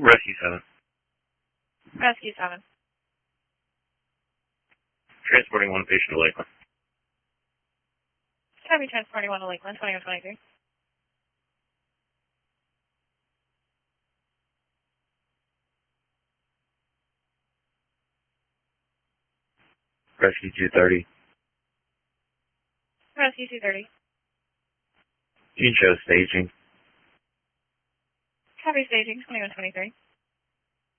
Rescue 7. Rescue 7. Transporting one patient to Lakeland. Copy, transporting one to Lakeland, 2123. Rescue 230. Rescue 230. You can show staging. Copy, staging, 2123.